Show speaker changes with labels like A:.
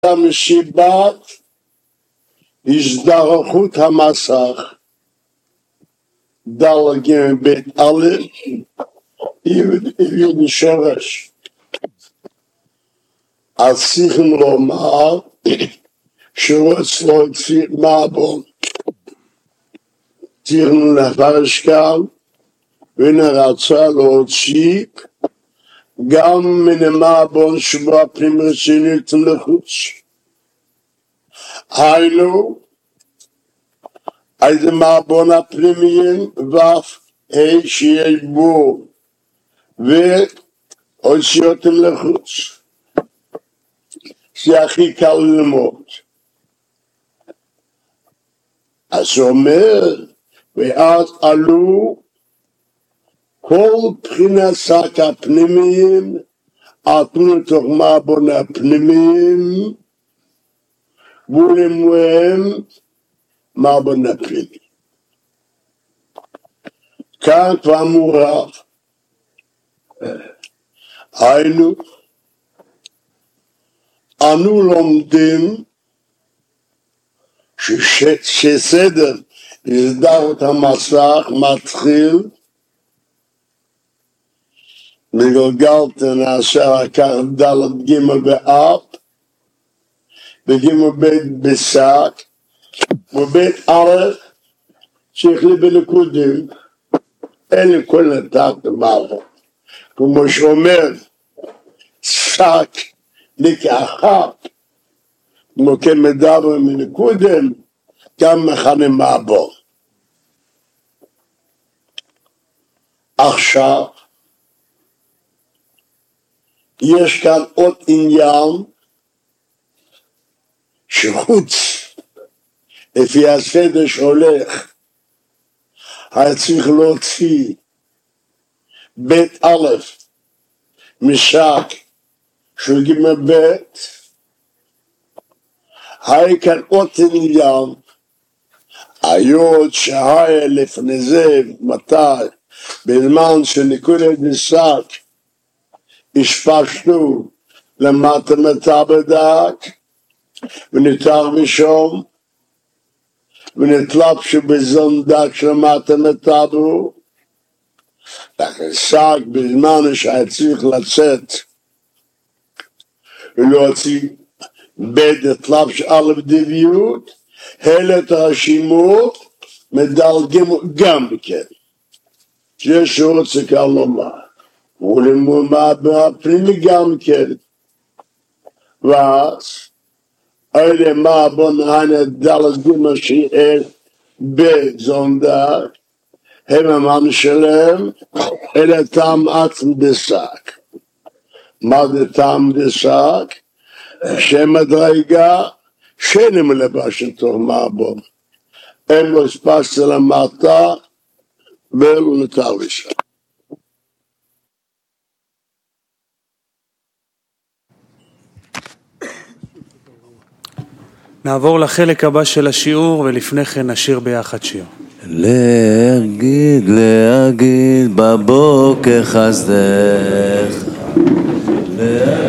A: המסיבת הזדרכות המסך דלגים בית א' יהודי שרש אז צריכים לומר שרוצה להוציא מעבון צריכים לפרש כאן ונרצה להוציא גם מן המעבון שבו הפנים רצינית לחוץ היינו איזה מעבון הפנימיים ואף שיהיה בו והוציא אותם לחוץ זה הכי קל ללמוד אז הוא אומר ואז עלו כל בחינת שק הפנימיים עטנו לתוך מעבון הפנימיים ולמוהם מעבון הפנימי. כאן כבר מורב. היינו, אנו לומדים שסדר הזדהות המסך מתחיל מגלגלתן אשר לקח ד' ג' באב וג' ב' בשק ובית א' שהחליט בנקודים אין לי כל נתק במעבון כמו שאומר שק לקחת כמו כמדבר מנקודים גם מכנה מעבון עכשיו יש כאן עוד עניין שחוץ לפי הסדר שהולך היה צריך להוציא בית א' משק של ג' ב' היה כאן עוד עניין היות שהיה לפני זה מתי בזמן שנקודת משק השפשנו למטה בדק ונתר ושום ונתלבשו בזונדק של למטה מטבו לכן שק בזמן שהיה צריך לצאת ולהוציא בית התלבש א' דביות הלת הרשימות מדלגים גם בכן זה שרוצה כאן לומר ולמומה בפנימי גם כן ואז אלה מעבון הנה ד' ג' שיהיה בזונדק הם המן שלהם אלה טעם עצם דשק מה זה טעם דשק? שמדרגה שאין מלבש לתוך מעבון אין לו ספס למטה ולא נותר לשם
B: נעבור לחלק הבא של השיעור ולפני כן נשיר ביחד שיר.
C: להגיד בבוקר חסדך